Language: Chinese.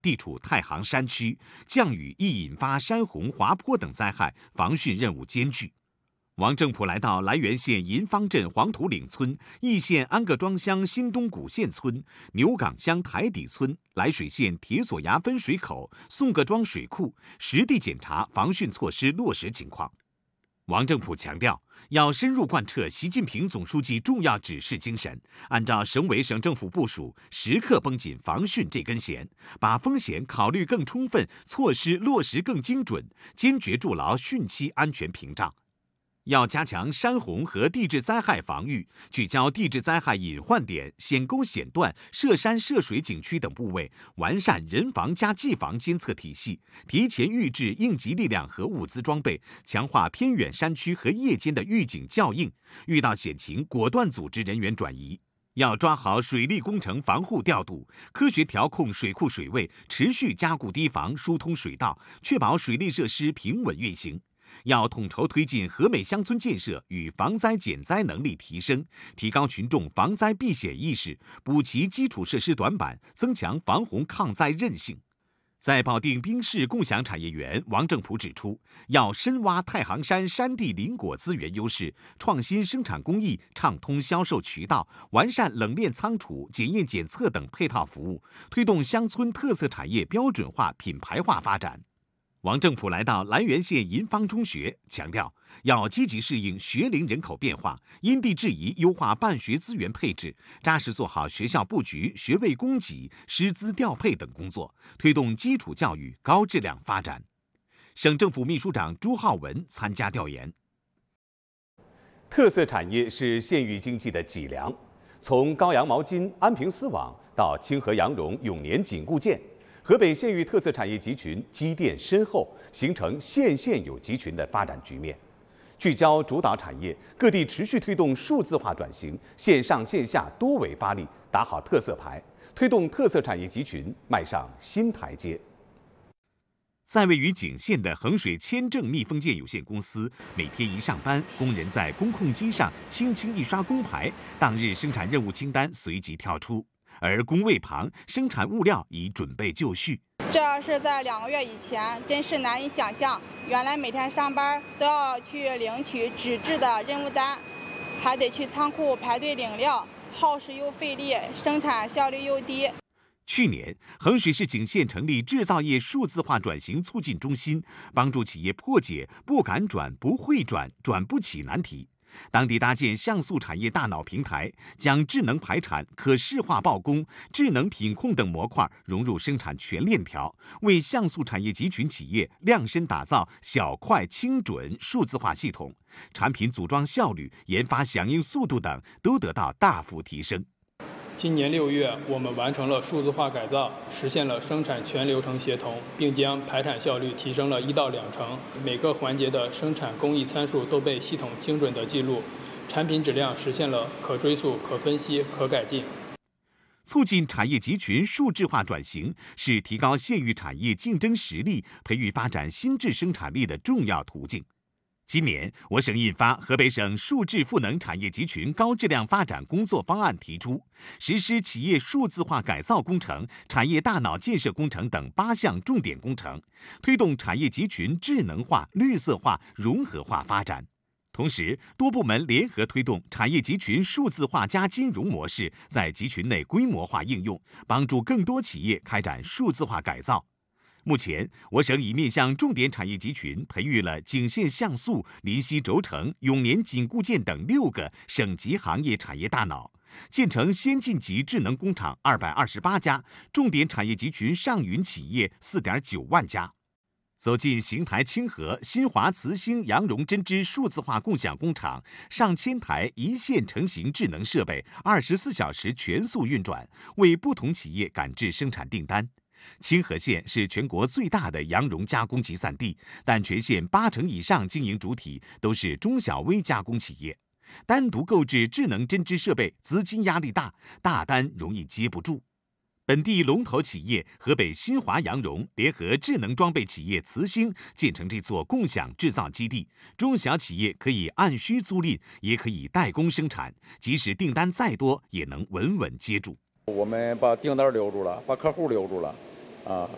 地处太行山区，降雨易引发山洪、滑坡等灾害，防汛任务艰巨。王正普来到涞源县银方镇黄土岭村、义县安各庄乡新东古县村、牛岗乡台底村、涞水县铁索崖分水口、宋各庄水库，实地检查防汛措施落实情况。王正普强调，要深入贯彻习近平总书记重要指示精神，按照省委省政府部署，时刻绷紧防汛这根弦，把风险考虑更充分，措施落实更精准，坚决筑牢汛期安全屏障。要加强山洪和地质灾害防御，聚焦地质灾害隐患点、险沟险段、涉山涉水景区等部位，完善人防加技防监测体系，提前预置应急力量和物资装备，强化偏远山区和夜间的预警校应，遇到险情果断组织人员转移。要抓好水利工程防护调度，科学调控水库水位，持续加固堤防、疏通水道，确保水利设施平稳运行。要统筹推进和美乡村建设与防灾减灾能力提升，提高群众防灾避险意识，补齐基础设施短板，增强防洪抗灾韧性。在保定冰室共享产业园，王正普指出，要深挖太行山山地林果资源优势，创新生产工艺，畅通销售渠道，完善冷链仓储、检验检测等配套服务，推动乡村特色产业标准化、品牌化发展。王正普来到涞源县银方中学，强调要积极适应学龄人口变化，因地制宜优化办学资源配置，扎实做好学校布局、学位供给、师资调配等工作，推动基础教育高质量发展。省政府秘书长朱浩文参加调研。 特色产业是县域经济的脊梁，从高阳毛巾、安平丝网到清河羊绒、永年紧固件。河北县域特色产业集群积淀深厚，形成县县有集群的发展局面。聚焦主导产业，各地持续推动数字化转型，线上线下多维发力，打好特色牌，推动特色产业集群迈上新台阶。 在位于景县的衡水千正密封件有限公司，每天一上班，工人在工控机上轻轻一刷工牌，当日生产任务清单随即跳出。而工位旁，生产物料已准备就绪。 这要是在2个月以前，真是难以想象。原来每天上班都要去领取纸质的任务单，还得去仓库排队领料，耗时又费力，生产效率又低。 去年，衡水市景县成立制造业数字化转型促进中心，帮助企业破解不敢转、不会转、转不起难题。当地搭建像素产业大脑平台，将智能排产、可视化报工、智能品控等模块融入生产全链条，为像素产业集群企业量身打造小快精准数字化系统，产品组装效率、研发响应速度等都得到大幅提升。 今年6月，我们完成了数字化改造，实现了生产全流程协同，并将排产效率提升了1到2成。每个环节的生产工艺参数都被系统精准地记录，产品质量实现了可追溯、可分析、可改进。 促进产业集群数质化转型是提高县域产业竞争实力、培育发展新质生产力的重要途径。今年，我省印发《河北省数质赋能产业集群高质量发展工作方案》，提出实施企业数字化改造工程、产业大脑建设工程等8项重点工程，推动产业集群智能化、绿色化、融合化发展。同时，多部门联合推动产业集群数字化加金融模式在集群内规模化应用，帮助更多企业开展数字化改造。目前，我省已面向重点产业集群培育了景县像素、临溪轴承、永年紧固件等6个省级行业产业大脑，建成先进级智能工厂228家，重点产业集群上云企业4.9万家。走进邢台清河新华磁兴羊绒针织数字化共享工厂，上千台一线成型智能设备24小时全速运转，为不同企业赶制生产订单。清河县是全国最大的羊绒加工集散地，但全县80%以上经营主体都是中小微加工企业，单独购置智能针织设备资金压力大，大单容易接不住。本地龙头企业河北新华羊绒联合智能装备企业磁兴建成这座共享制造基地，中小企业可以按需租赁，也可以代工生产，即使订单再多，也能稳稳接住。 我们把订单留住了，把客户留住了，